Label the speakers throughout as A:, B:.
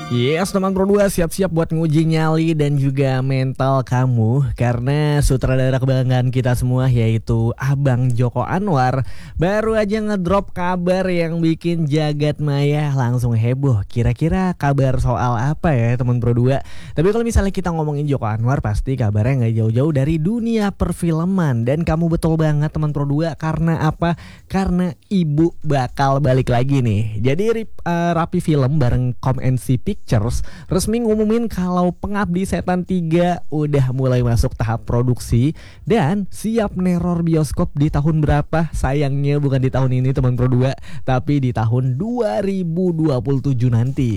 A: Yes, teman Pro 2, siap-siap buat nguji nyali dan juga mental kamu. Karena sutradara kebanggaan kita semua yaitu Abang Joko Anwar baru aja ngedrop kabar yang bikin jagat maya langsung heboh. Kira-kira kabar soal apa ya teman Pro 2? Tapi kalau misalnya kita ngomongin Joko Anwar, pasti kabarnya gak jauh-jauh dari dunia perfilman. Dan kamu betul banget teman Pro 2. Karena apa? Karena ibu bakal balik lagi nih. Jadi Rapi Film bareng Com&C Pictures resmi ngumumin kalau Pengabdi Setan 3 udah mulai masuk tahap produksi dan siap neror bioskop di tahun berapa? Sayangnya bukan di tahun ini teman Pro 2, tapi di tahun 2027 nanti.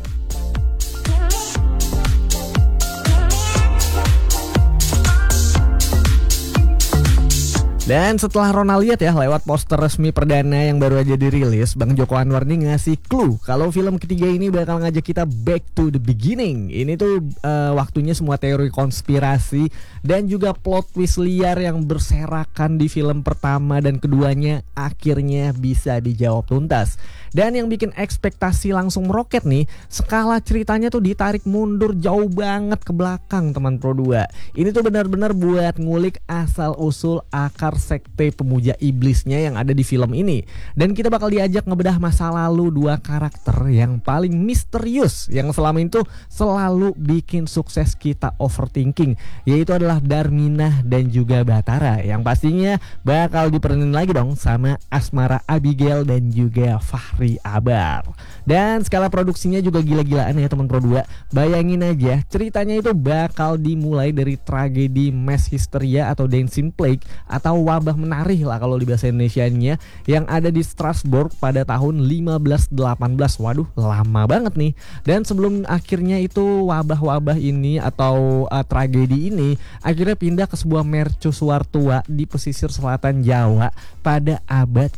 A: Dan setelah Ronald lihat ya lewat poster resmi perdana yang baru aja dirilis, Bang Joko Anwar nih ngasih clue kalau film ketiga ini bakal ngajak kita back to the beginning. Ini tuh waktunya semua teori konspirasi dan juga plot twist liar yang berserakan di film pertama dan keduanya akhirnya bisa dijawab tuntas. Dan yang bikin ekspektasi langsung meroket nih, skala ceritanya tuh ditarik mundur jauh banget ke belakang teman Pro 2. Ini tuh benar-benar buat ngulik asal-usul akar sekte pemuja iblisnya yang ada di film ini. Dan kita bakal diajak ngebedah masa lalu dua karakter yang paling misterius yang selama itu selalu bikin sukses kita overthinking, yaitu adalah Darminah dan juga Batara, yang pastinya bakal diperanin lagi dong sama Asmara Abigail dan juga Fahri Abar. Dan skala produksinya juga gila-gilaan ya teman Pro 2. Bayangin aja ceritanya itu bakal dimulai dari tragedi mass hysteria atau dancing plague atau wabah menarih lah kalau di bahasa Indonesianya, yang ada di Strasbourg pada tahun 1518. Waduh, lama banget nih. Dan sebelum akhirnya itu wabah-wabah ini atau tragedi ini akhirnya pindah ke sebuah mercusuar tua di pesisir selatan Jawa pada abad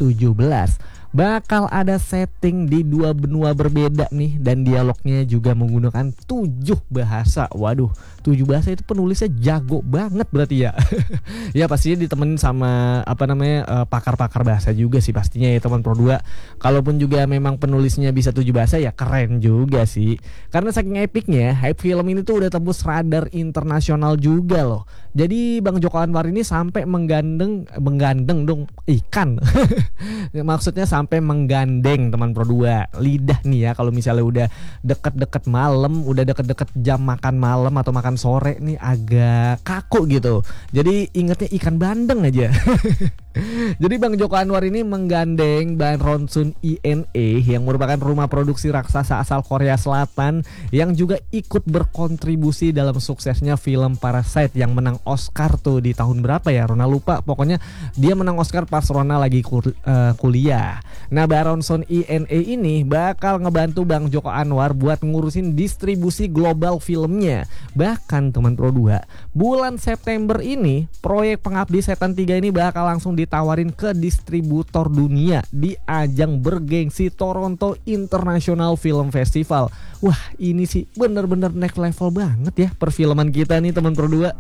A: ke-17. Bakal ada setting di dua benua berbeda nih, dan dialognya juga menggunakan 7 bahasa. Waduh, 7 bahasa itu penulisnya jago banget berarti ya. Ya pastinya ditemenin sama pakar-pakar bahasa juga sih pastinya ya teman Pro 2. Kalaupun juga memang penulisnya bisa 7 bahasa ya keren juga sih. Karena saking epicnya, hype film ini tuh udah tembus radar internasional juga loh. Jadi Bang Joko Anwar ini sampai menggandeng dong ikan. Maksudnya sampai menggandeng teman Pro 2 lidah nih ya, kalau misalnya udah deket-deket malam, udah deket-deket jam makan malam atau makan sore nih agak kaku gitu. Jadi ingetnya ikan bandeng aja. Jadi Bang Joko Anwar ini menggandeng Banronsun INE yang merupakan rumah produksi raksasa asal Korea Selatan yang juga ikut berkontribusi dalam suksesnya film Parasite yang menang Oscar tuh di tahun berapa ya, Rona lupa. Pokoknya dia menang Oscar pas Rona lagi kuliah. Nah, Banronsun INE ini bakal ngebantu Bang Joko Anwar buat ngurusin distribusi global filmnya. Bahkan teman Pro 2, bulan September ini proyek Pengabdi Setan 3 ini bakal langsung ditawarin ke distributor dunia di ajang bergengsi Toronto International Film Festival. Wah, ini sih bener-bener next level banget ya perfilman kita nih teman Pro 2.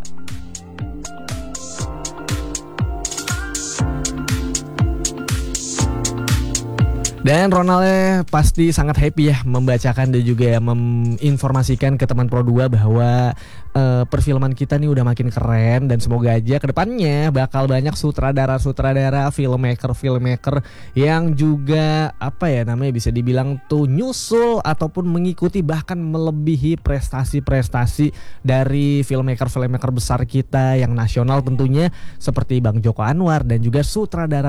A: Dan Ronald pasti sangat happy ya membacakan dan juga menginformasikan ke teman Pro 2 bahwa perfilman kita nih udah makin keren, dan semoga aja kedepannya bakal banyak sutradara-sutradara, filmmaker yang juga bisa dibilang tuh nyusul ataupun mengikuti bahkan melebihi prestasi-prestasi dari filmmaker besar kita yang nasional tentunya, seperti Bang Joko Anwar dan juga sutradara